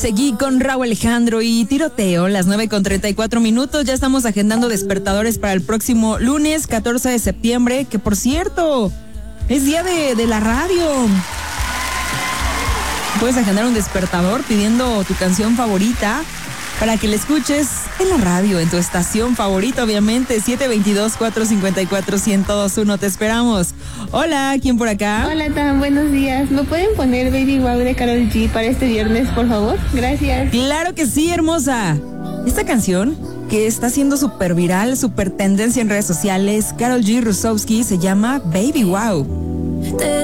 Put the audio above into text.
Seguí con Raúl Alejandro y Tiroteo, las 9:34. Ya estamos agendando despertadores para el próximo lunes 14 de septiembre, que por cierto, es día de la radio. Puedes agendar un despertador pidiendo tu canción favorita para que la escuches en la radio, en tu estación favorita, obviamente. 722-454-1021. Te esperamos. Hola, ¿quién por acá? Hola, Tan, buenos días. ¿Me pueden poner Baby Wow de Karol G para este viernes, por favor? Gracias. Claro que sí, hermosa. Esta canción, que está siendo súper viral, súper tendencia en redes sociales, Karol G. Rusowski, se llama Baby Wow.